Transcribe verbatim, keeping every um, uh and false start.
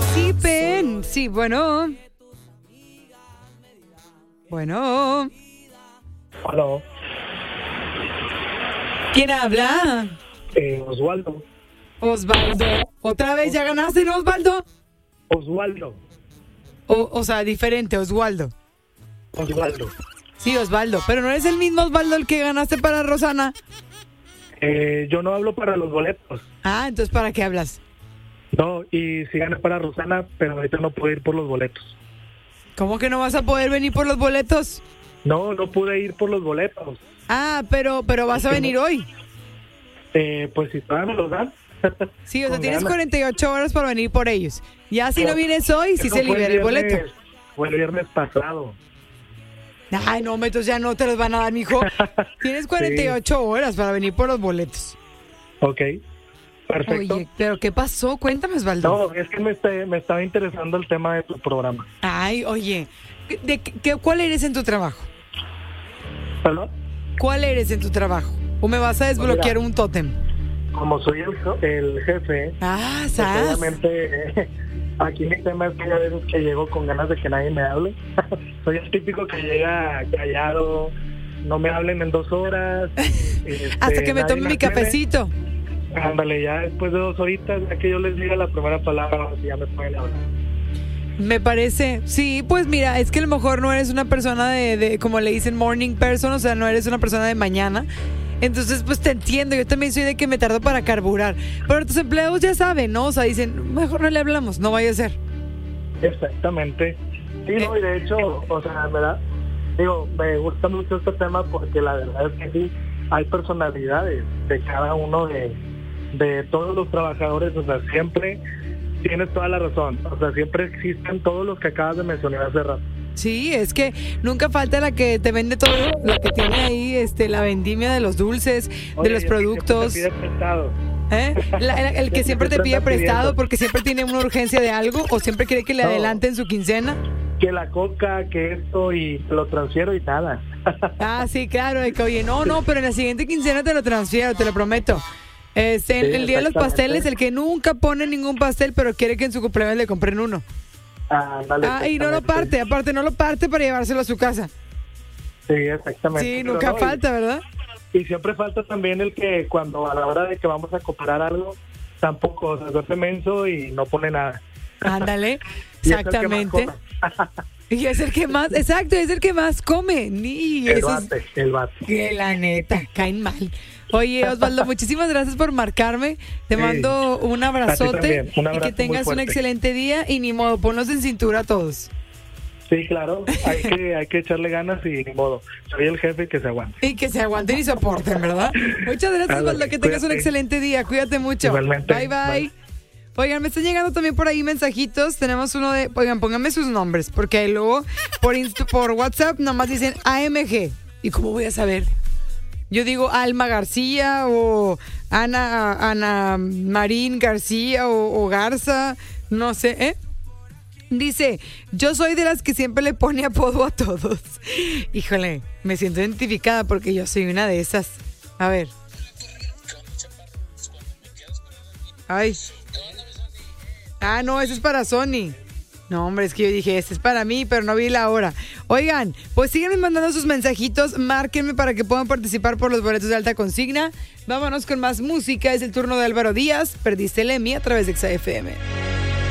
participen. Sí, bueno. Bueno. Aló. ¿Quién habla? Eh, Osvaldo. Osvaldo. ¿Otra vez ya ganaste, no, Osvaldo? Osvaldo. O, o sea, diferente, Osvaldo. Osvaldo. Sí, Osvaldo. Pero no eres el mismo Osvaldo el que ganaste para Rosana. Eh, yo no hablo para los boletos. Ah, entonces ¿para qué hablas? No, y sí gané para Rosana, pero ahorita no puedo ir por los boletos. ¿Cómo que no vas a poder venir por los boletos? No, no pude ir por los boletos. Ah, pero, pero vas a venir hoy. Eh, pues si todavía me los dan. Sí, o sea, Con tienes ganas. cuarenta y ocho horas para venir por ellos. Ya si Pero no vienes hoy, sí eso se fue libera el viernes- boleto. Fue el viernes pasado. Ay, no, entonces ya no te los van a dar, mijo. Tienes cuarenta y ocho horas para venir por los boletos. Ok, perfecto. Oye, ¿pero qué pasó? Cuéntame, Osvaldo. No, es que me, está- me estaba interesando el tema de tu programa. Ay, oye, ¿de qué, ¿cuál eres en tu trabajo? ¿Perdón? ¿Cuál eres en tu trabajo? ¿O me vas a desbloquear Mira. un tótem? Como soy el, jo- el jefe, Ah, pues ¿sabes? obviamente aquí mi tema es que hay veces que llego con ganas de que nadie me hable. Soy el típico que llega callado, no me hablen en dos horas. este, Hasta que me nadie tome me mi atiende. cafecito. Ándale, ya después de dos horitas, ya que yo les diga la primera palabra, ya me pueden hablar. Me parece, sí, pues mira, es que a lo mejor no eres una persona de, de, como le dicen, morning person, o sea, no eres una persona de mañana. Entonces, pues te entiendo, yo también soy de que me tardo para carburar. Pero tus empleados ya saben, ¿no? O sea, dicen, mejor no le hablamos, no vaya a ser. Exactamente. Sí, no, y de hecho, o sea, ¿verdad? Digo, me gusta mucho este tema porque la verdad es que sí, hay personalidades de cada uno de, de todos los trabajadores, o sea, siempre tienes toda la razón, o sea, siempre existen todos los que acabas de mencionar hace rato. Sí, es que nunca falta la que te vende todo, la que tiene ahí este, la vendimia de los dulces, Oye, de los y el que productos. siempre te pide prestado. ¿Eh? La- la- el que El siempre que te siempre pide anda prestado pidiendo. porque siempre tiene una urgencia de algo o siempre quiere que le No. adelanten su quincena. Que la coca, que esto, y te lo transfiero y nada. Ah, sí, claro, de que oye, no, no, pero en la siguiente quincena te lo transfiero, te lo prometo. Este, Sí, el día de los exactamente. pasteles, el que nunca pone ningún pastel, pero quiere que en su cumpleaños le compren uno. Ándale, Ah, y no lo exactamente. parte, aparte no lo parte para llevárselo a su casa. Sí, exactamente. Sí, Pero nunca no, y- falta, ¿verdad? Y siempre falta también el que cuando a la hora de que vamos a comprar algo, tampoco, o sea, se hace menso y no pone nada. Ándale, Y es el que más exactamente. come. Y es el que más, exacto, es el que más come. Ni El eso es- bate, el bate. que la neta, caen mal. Oye, Osvaldo, muchísimas gracias por marcarme. Te Sí. mando un A abrazote ti también, un y abrazo que muy tengas un fuerte. excelente día y ni modo, ponlos en cintura a todos. Sí, claro, hay que, hay que echarle ganas y ni modo. Soy el jefe que se aguante. Y que se aguanten y soporten, ¿verdad? Muchas gracias, Ándale, Osvaldo, que tengas un cuídate. excelente día. Cuídate mucho. Igualmente. Bye, bye. Bye. Oigan, me están llegando también por ahí mensajitos. Tenemos uno de... Oigan, pónganme sus nombres, porque ahí luego por, Inst- por WhatsApp nomás dicen A M G. ¿Y cómo voy a saber? Yo digo Alma García o Ana, Ana Marín García o, o Garza, no sé, ¿eh? Dice, yo soy de las que siempre le pone apodo a todos. Híjole, me siento identificada porque yo soy una de esas. A ver. Ay. Ah, no, ese es para Sony. No, hombre, es que yo dije, este es para mí, pero no vi la hora. Oigan, pues síganme mandando sus mensajitos, márquenme para que puedan participar por los boletos de alta consigna. Vámonos con más música, es el turno de Álvaro Díaz, Perdiste el Emmy a través de X A F M.